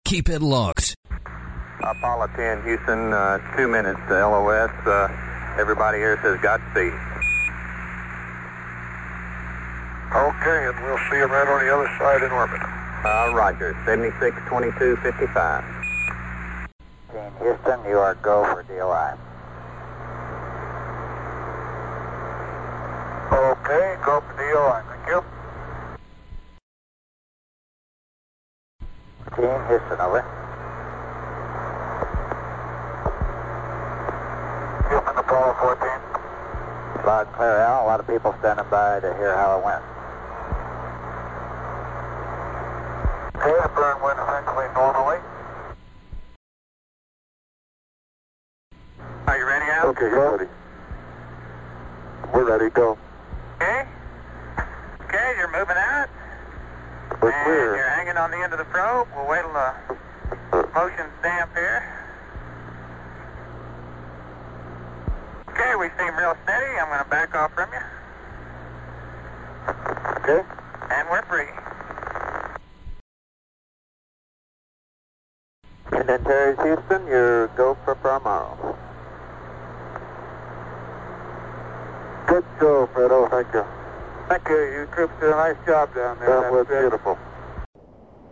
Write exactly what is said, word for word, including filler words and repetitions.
Keep it locked. Apollo ten, Houston, uh, two minutes to L O S. Uh, everybody here says Godspeed. Okay, and we'll see you right on the other side in orbit. Uh, Roger, seventy-six twenty-two fifty-five. Houston, you are go for D O I. Okay, go for D O I. Thank you. Team Houston, over. Houston, Apollo fourteen. Loud and clear, Al. A lot of people standing by to hear how it went. Okay, the burn went essentially normally. Are you ready, Al? Okay, you're ready. We're ready, go. Okay. Okay, you're moving out. We're and clear. You're hanging on the end of the probe. We'll wait till the motion stamp here. Okay, we seem real steady. I'm going to back off from you. Okay. And we're free. And then Terry's Houston, you're go for Paramaro. Good show, Fredo. Thank you. Thank you. You troops did a nice job down there. That was beautiful.